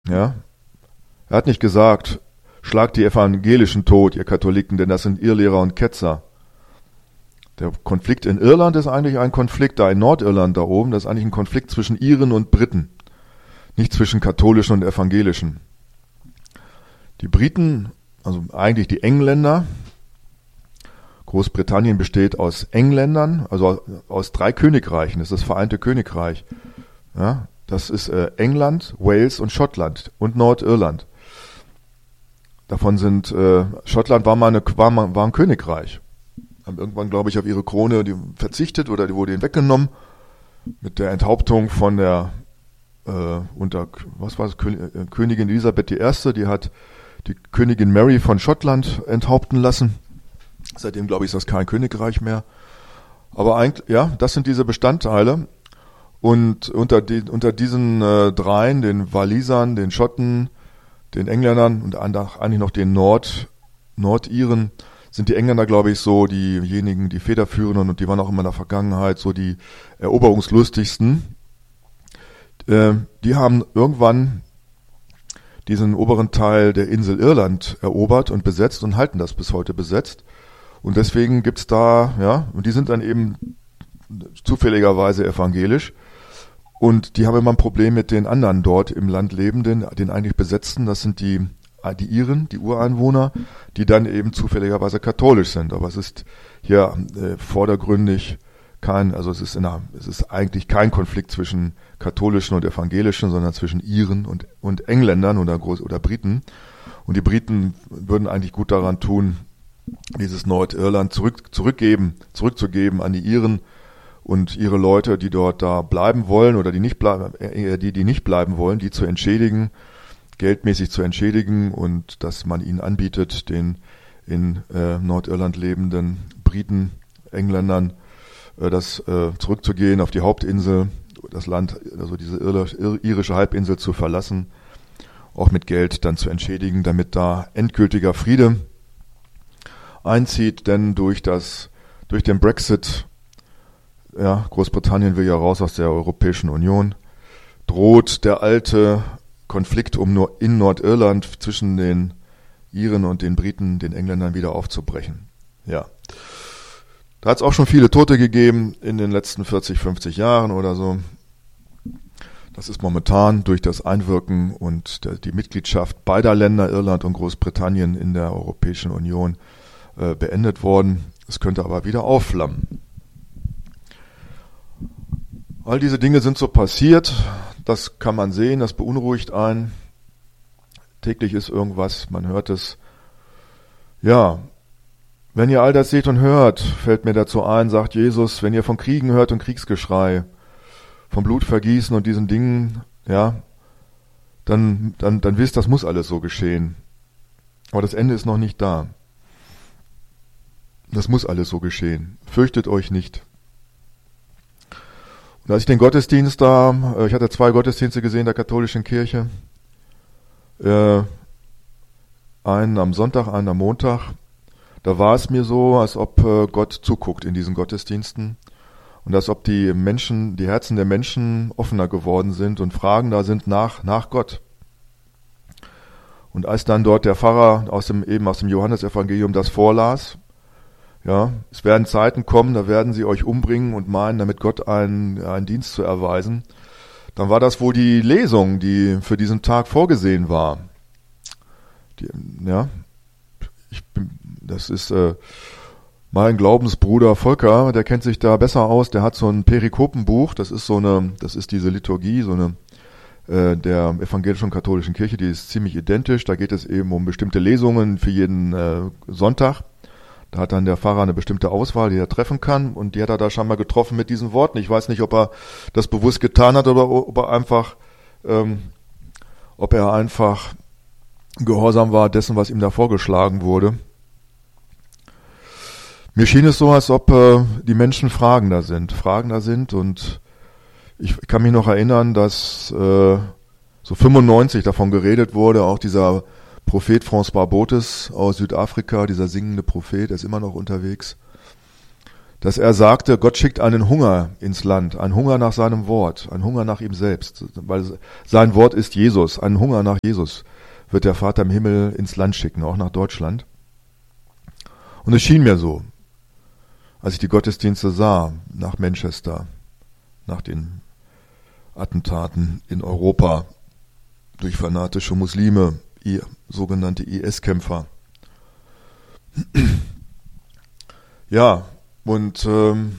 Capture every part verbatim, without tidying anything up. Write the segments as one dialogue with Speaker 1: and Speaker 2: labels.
Speaker 1: Ja, er hat nicht gesagt, schlagt die Evangelischen tot, ihr Katholiken, denn das sind Irrlehrer und Ketzer. Der Konflikt in Irland ist eigentlich ein Konflikt, da in Nordirland da oben, das ist eigentlich ein Konflikt zwischen Iren und Briten, nicht zwischen Katholischen und Evangelischen. Die Briten, also eigentlich die Engländer, Großbritannien besteht aus Engländern, also aus drei Königreichen, das ist das Vereinte Königreich. Ja, das ist äh, England, Wales und Schottland und Nordirland. Davon sind, äh, Schottland war mal, eine, war mal war ein Königreich. Haben irgendwann, glaube ich, auf ihre Krone die verzichtet oder die wurde ihnen weggenommen mit der Enthauptung von der äh, unter was war es Königin Elisabeth die Erste, die hat die Königin Mary von Schottland enthaupten lassen. Seitdem, glaube ich, ist das kein Königreich mehr. Aber eigentlich, ja, das sind diese Bestandteile. Und unter, die, unter diesen äh, dreien, den Walisern, den Schotten, den Engländern und eigentlich noch den Nord, Nordiren, sind die Engländer, glaube ich, so diejenigen, die Federführenden und die waren auch immer in der Vergangenheit so die eroberungslustigsten. Äh, die haben irgendwann diesen oberen Teil der Insel Irland erobert und besetzt und halten das bis heute besetzt. Und deswegen gibt's da, ja, und die sind dann eben zufälligerweise evangelisch. Und die haben immer ein Problem mit den anderen dort im Land Lebenden, den eigentlich Besetzten, das sind die, die Iren, die Ureinwohner, die dann eben zufälligerweise katholisch sind. Aber es ist hier äh, vordergründig kein, also es ist, in einer, es ist eigentlich kein Konflikt zwischen katholischen und evangelischen, sondern zwischen Iren und, und Engländern oder, Groß- oder Briten. Und die Briten würden eigentlich gut daran tun, dieses Nordirland zurück, zurückgeben, zurückzugeben an die Iren und ihre Leute, die dort da bleiben wollen oder die nicht bleiben, äh, die, die nicht bleiben wollen, die zu entschädigen, geldmäßig zu entschädigen und dass man ihnen anbietet, den in äh, Nordirland lebenden Briten, Engländern, äh, das äh, zurückzugehen auf die Hauptinsel, das Land, also diese ir- irische Halbinsel zu verlassen, auch mit Geld dann zu entschädigen, damit da endgültiger Friede einzieht, denn durch das, durch den Brexit, ja, Großbritannien will ja raus aus der Europäischen Union, droht der alte Konflikt um nur in Nordirland zwischen den Iren und den Briten, den Engländern wieder aufzubrechen. Ja. Da hat es auch schon viele Tote gegeben in den letzten vierzig, fünfzig Jahren oder so. Das ist momentan durch das Einwirken und der, die Mitgliedschaft beider Länder, Irland und Großbritannien, in der Europäischen Union äh, beendet worden. Es könnte aber wieder aufflammen. All diese Dinge sind so passiert, das kann man sehen, das beunruhigt einen. Täglich ist irgendwas, man hört es. Ja, wenn ihr all das seht und hört, fällt mir dazu ein, sagt Jesus, wenn ihr von Kriegen hört und Kriegsgeschrei, vom Blutvergießen und diesen Dingen, ja, dann, dann, dann wisst, das muss alles so geschehen. Aber das Ende ist noch nicht da. Das muss alles so geschehen. Fürchtet euch nicht. Und als ich den Gottesdienst da, ich hatte zwei Gottesdienste gesehen der katholischen Kirche, äh, einen am Sonntag, einen am Montag, da war es mir so, als ob äh, Gott zuguckt in diesen Gottesdiensten und als ob die Menschen, die Herzen der Menschen offener geworden sind und fragender sind nach, nach Gott. Und als dann dort der Pfarrer aus dem, eben aus dem Johannesevangelium das vorlas, ja, es werden Zeiten kommen, da werden sie euch umbringen und meinen, damit Gott einen, einen Dienst zu erweisen. Dann war das wohl die Lesung, die für diesen Tag vorgesehen war. Die, ja, ich bin, das ist äh, mein Glaubensbruder Volker, der kennt sich da besser aus. Der hat so ein Perikopenbuch. Das ist so eine, das ist diese Liturgie, so eine äh, der evangelischen und katholischen Kirche. Die ist ziemlich identisch. Da geht es eben um bestimmte Lesungen für jeden äh, Sonntag. Da hat dann der Pfarrer eine bestimmte Auswahl, die er treffen kann, und die hat er da scheinbar getroffen mit diesen Worten. Ich weiß nicht, ob er das bewusst getan hat oder ob er einfach, ähm, ob er einfach gehorsam war dessen, was ihm da vorgeschlagen wurde. Mir schien es so, als ob äh, die Menschen fragender sind, fragender sind, und ich kann mich noch erinnern, dass äh, so fünfundneunzig davon geredet wurde, auch dieser Prophet François Bothes aus Südafrika, dieser singende Prophet, der ist immer noch unterwegs, dass er sagte, Gott schickt einen Hunger ins Land, einen Hunger nach seinem Wort, einen Hunger nach ihm selbst, weil sein Wort ist Jesus, einen Hunger nach Jesus wird der Vater im Himmel ins Land schicken, auch nach Deutschland. Und es schien mir so, als ich die Gottesdienste sah, nach Manchester, nach den Attentaten in Europa durch fanatische Muslime, sogenannte I S-Kämpfer. Ja, und ähm,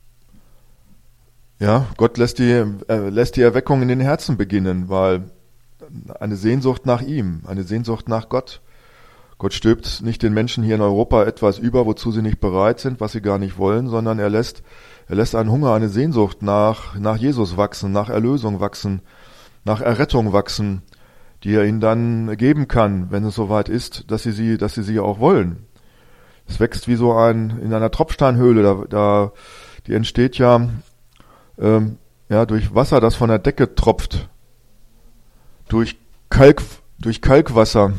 Speaker 1: ja, Gott lässt die, äh, lässt die Erweckung in den Herzen beginnen, weil eine Sehnsucht nach ihm, eine Sehnsucht nach Gott. Gott stülpt nicht den Menschen hier in Europa etwas über, wozu sie nicht bereit sind, was sie gar nicht wollen, sondern er lässt, er lässt einen Hunger, eine Sehnsucht nach, nach Jesus wachsen, nach Erlösung wachsen, nach Errettung wachsen, die er ihnen dann geben kann, wenn es soweit ist, dass sie sie, dass sie sie auch wollen. Es wächst wie so ein, in einer Tropfsteinhöhle, da, da, die entsteht ja, ähm, ja, durch Wasser, das von der Decke tropft, durch Kalk, durch Kalkwasser.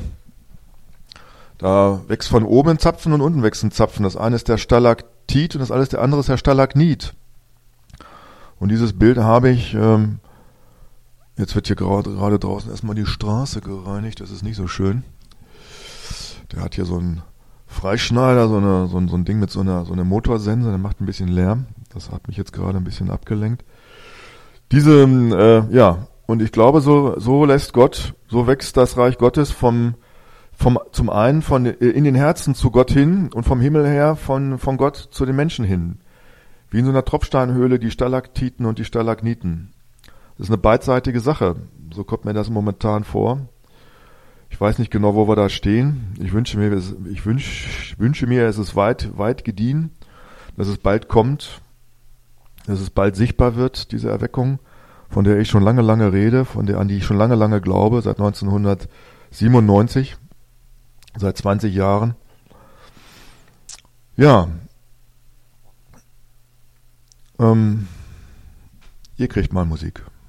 Speaker 1: Da wächst von oben ein Zapfen und unten wächst ein Zapfen. Das eine ist der Stalaktit und das alles der andere ist der Stalagnit. Und dieses Bild habe ich, ähm, jetzt wird hier gerade, gerade draußen erstmal die Straße gereinigt, das ist nicht so schön. Der hat hier so einen Freischneider, so, eine, so, ein, so ein Ding mit so einer, so einer Motorsense, der macht ein bisschen Lärm. Das hat mich jetzt gerade ein bisschen abgelenkt. Diese, äh, ja, und ich glaube, so, so lässt Gott, so wächst das Reich Gottes vom, vom, zum einen von, in den Herzen zu Gott hin und vom Himmel her von, von Gott zu den Menschen hin. Wie in so einer Tropfsteinhöhle die Stalaktiten und die Stalagniten. Das ist eine beidseitige Sache. So kommt mir das momentan vor. Ich weiß nicht genau, wo wir da stehen. Ich wünsche mir, ich wünsche, wünsche mir, es ist weit, weit gediehen, dass es bald kommt, dass es bald sichtbar wird, diese Erweckung, von der ich schon lange, lange rede, von der, an die ich schon lange, lange glaube, seit neunzehnhundertsiebenundneunzig, seit zwanzig Jahren. Ja, ähm, ihr kriegt mal Musik.